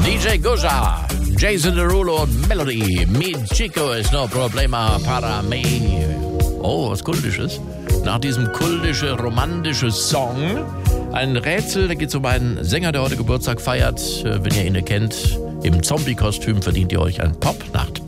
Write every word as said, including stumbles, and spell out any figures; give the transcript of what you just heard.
D J Goja, Jason Derulo und Melody. Mi Chico is no problema para me. Oh, was Kultisches. Nach diesem kultische, romantische Song ein Rätsel, da geht es um einen Sänger, der heute Geburtstag feiert. Wenn ihr ihn kennt, im Zombie-Kostüm verdient ihr euch ein Pop-Nacht.